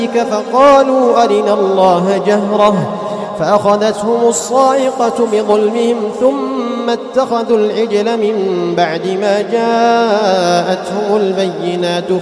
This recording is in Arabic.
فقالوا أرنا الله جهرة فأخذتهم الصاعقة بظلمهم ثم اتخذوا العجل من بعد ما جاءتهم البينات